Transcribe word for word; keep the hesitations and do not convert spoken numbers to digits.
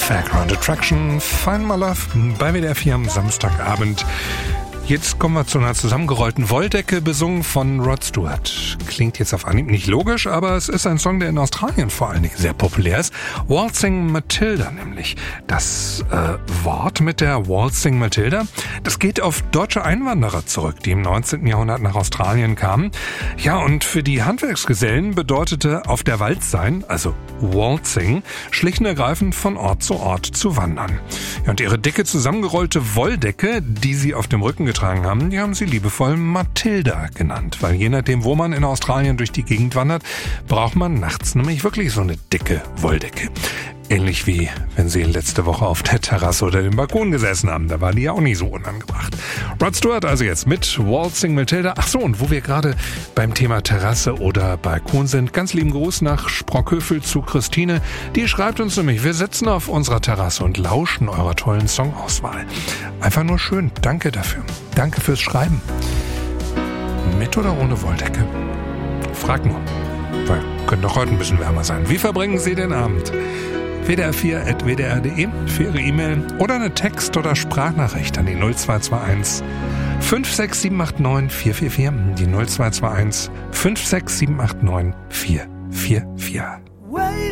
Fairground Attraction, Find My Love bei W D R vier am Samstagabend. Jetzt kommen wir zu einer zusammengerollten Wolldecke, besungen von Rod Stewart. Klingt jetzt auf Anhieb nicht logisch, aber es ist ein Song, der in Australien vor allen Dingen sehr populär ist. Waltzing Matilda nämlich. Das äh, Wort mit der Waltzing Matilda, das geht auf deutsche Einwanderer zurück, die im neunzehnten Jahrhundert nach Australien kamen. Ja, und für die Handwerksgesellen bedeutete auf der Walz sein, also Waltzing, schlicht und ergreifend von Ort zu Ort zu wandern. Ja, und ihre dicke zusammengerollte Wolldecke, die sie auf dem Rücken getragen haben, die haben sie liebevoll Matilda genannt, weil je nachdem, wo man in Australien durch die Gegend wandert, braucht man nachts nämlich wirklich so eine dicke Wolldecke. Ähnlich wie wenn sie letzte Woche auf der Terrasse oder dem Balkon gesessen haben. Da war die ja auch nicht so unangebracht. Rod Stewart also jetzt mit Waltzing Matilda. Ach so, und wo wir gerade beim Thema Terrasse oder Balkon sind, ganz lieben Gruß nach Sprockhövel zu Christine. Die schreibt uns nämlich, wir sitzen auf unserer Terrasse und lauschen eurer tollen Songauswahl. Einfach nur schön. Danke dafür. Danke fürs Schreiben. Mit oder ohne Wolldecke? Frag nur. Weil könnte doch heute ein bisschen wärmer sein. Wie verbringen Sie den Abend? w d r vier at w d r punkt d e für Ihre E-Mail oder eine Text- oder Sprachnachricht an die null zwei zwei eins fünf sechs sieben acht neun vier vier vier, die null zwei zwei eins fünf sechs sieben acht neun vier vier vier.